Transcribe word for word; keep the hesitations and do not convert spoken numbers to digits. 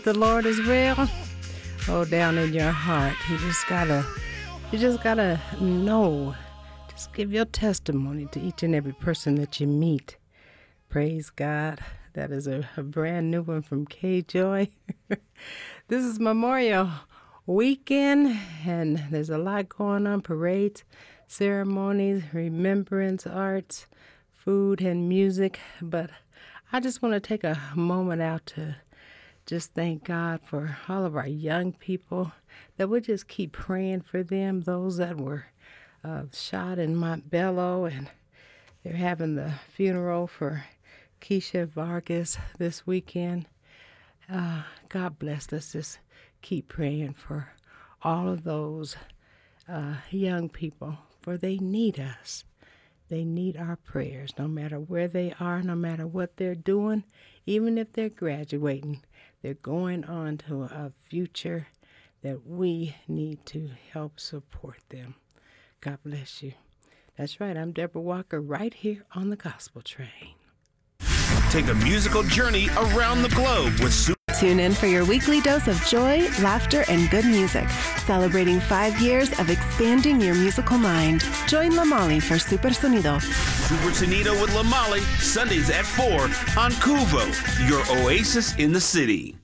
The Lord is real. Oh, down in your heart, you just gotta, you just gotta know. Just give your testimony to each and every person that you meet. Praise God. That is a, a brand new one from K Joy. This is Memorial Weekend, and there's a lot going on: parades, ceremonies, remembrance, arts, food, and music. But I just want to take a moment out to just thank God for all of our young people, that we just keep praying for them, those that were uh, shot in Montbello, and they're having the funeral for Keisha Vargas this weekend. Uh, God bless. Let's just keep praying for all of those uh, young people, for they need us. They need our prayers, no matter where they are, no matter what they're doing, even if they're graduating. They're going on to a future that we need to help support them. God bless you. That's right. I'm Deborah Walker, right here on the Gospel Train. Take a musical journey around the globe with Super. Tune in for your weekly dose of joy, laughter, and good music, celebrating five years of expanding your musical mind. Join Lamali for Super Sonido. Super Sonido with Lamali, Sundays at four on Kuvo, your oasis in the city.